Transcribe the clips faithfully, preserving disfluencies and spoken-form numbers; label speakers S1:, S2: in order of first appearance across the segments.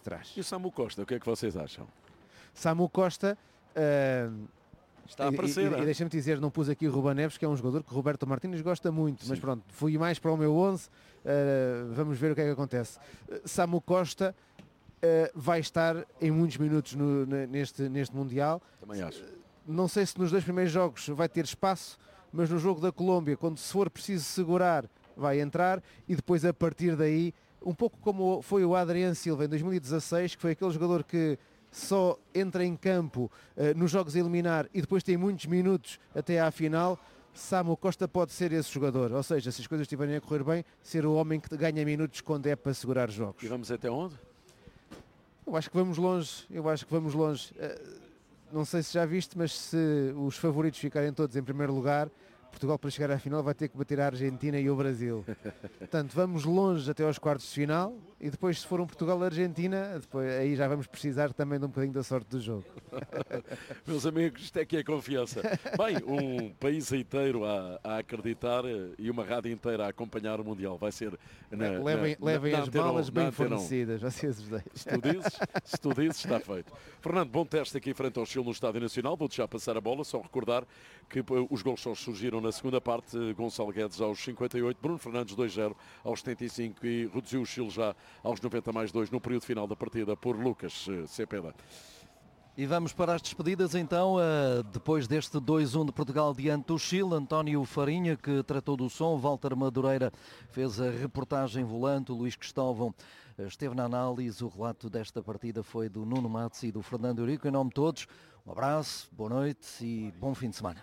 S1: trás.
S2: E o Samu Costa, o que é que vocês acham?
S1: Samu Costa... Uh,
S2: Está a aparecer.
S1: E, e, e deixa-me dizer, não pus aqui o Ruben Neves, que é um jogador que o Roberto Martínez gosta muito,
S2: Sim.
S1: mas pronto, fui mais para o meu onze, uh, vamos ver o que é que acontece. Uh, Samu Costa uh, vai estar em muitos minutos no, neste, neste Mundial.
S2: Também acho. Uh,
S1: não sei se nos dois primeiros jogos vai ter espaço, mas no jogo da Colômbia, quando se for preciso segurar, vai entrar, e depois a partir daí, um pouco como foi o Adriano Silva em dois mil e dezasseis, que foi aquele jogador que só entra em campo uh, nos jogos a eliminar e depois tem muitos minutos até à final. Samu Costa pode ser esse jogador, ou seja, se as coisas estiverem a correr bem, ser o homem que ganha minutos quando é para segurar jogos.
S2: E vamos até onde?
S1: Eu acho que vamos longe, eu acho que vamos longe. Uh, não sei se já viste, mas se os favoritos ficarem todos em primeiro lugar, Portugal, para chegar à final, vai ter que bater a Argentina e o Brasil. Portanto, vamos longe até aos quartos de final, e depois, se for um Portugal-Argentina, depois, aí já vamos precisar também de um bocadinho da sorte do jogo.
S2: Meus amigos, isto é que é confiança. Bem, um país inteiro a, a acreditar e uma rádio inteira a acompanhar o Mundial. Vai ser... Na,
S1: levem
S2: na,
S1: levem
S2: na,
S1: as
S2: na
S1: malas bem
S2: Antenon.
S1: fornecidas, vocês os dois.
S2: Se tu dizes, se tu dizes, está feito. Fernando, bom teste aqui frente ao Chile no Estádio Nacional. Vou-te já passar a bola, só recordar que os gols só surgiram na segunda parte. Gonçalo Guedes aos cinquenta e oito, Bruno Fernandes dois zero aos setenta e cinco e reduziu o Chile já aos noventa mais dois no período final da partida por Lucas Cepeda.
S3: E vamos para as despedidas então, depois deste dois um de Portugal diante do Chile. António Farinha, que tratou do som, Walter Madureira fez a reportagem volante, o Luís Cristóvão esteve na análise. O relato desta partida foi do Nuno Matos e do Fernando Eurico. Em nome de todos, um abraço, boa noite e bom fim de semana.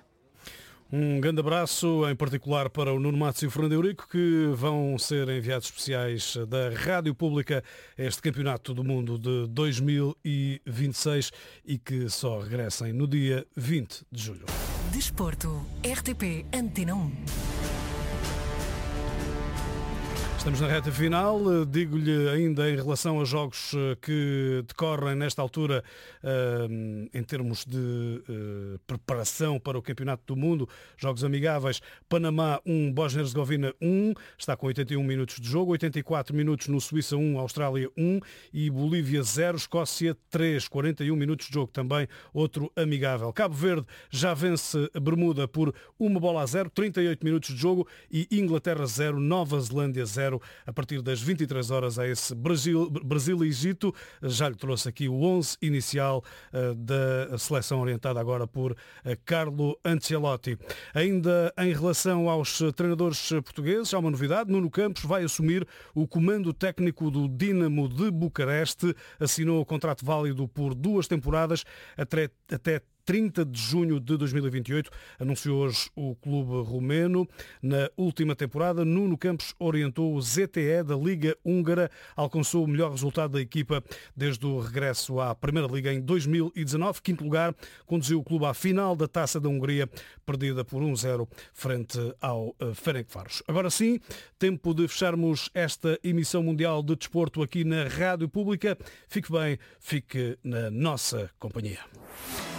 S4: Um grande abraço, em particular para o Nuno Matos e o Fernando Eurico, que vão ser enviados especiais da Rádio Pública a este Campeonato do Mundo de dois mil e vinte e seis e que só regressem no dia vinte de julho.
S5: Desporto, R T P Antena um.
S4: Estamos na reta final, digo-lhe ainda em relação aos jogos que decorrem nesta altura em termos de preparação para o Campeonato do Mundo, jogos amigáveis, Panamá um, Bósnia-Herzegovina um, está com oitenta e um minutos de jogo, oitenta e quatro minutos no Suíça um, Austrália um e Bolívia zero, Escócia três, quarenta e um minutos de jogo também, outro amigável. Cabo Verde já vence Bermuda por uma bola a zero, trinta e oito minutos de jogo e Inglaterra zero, Nova Zelândia zero. A partir das vinte e três horas a esse Brasil, Brasil e Egito. Já lhe trouxe aqui o onze inicial uh, da seleção orientada agora por uh, Carlo Ancelotti. Ainda em relação aos treinadores portugueses, há uma novidade. Nuno Campos vai assumir o comando técnico do Dinamo de Bucareste. Assinou o contrato válido por duas temporadas até, até trinta de junho de dois mil e vinte e oito, anunciou hoje o clube romeno. Na última temporada, Nuno Campos orientou o Z T E da Liga Húngara, alcançou o melhor resultado da equipa desde o regresso à Primeira Liga em dois mil e dezanove. Quinto lugar, conduziu o clube à final da Taça da Hungria, perdida por um zero frente ao Ferencváros. Agora sim, tempo de fecharmos esta emissão mundial de desporto aqui na Rádio Pública. Fique bem, fique na nossa companhia.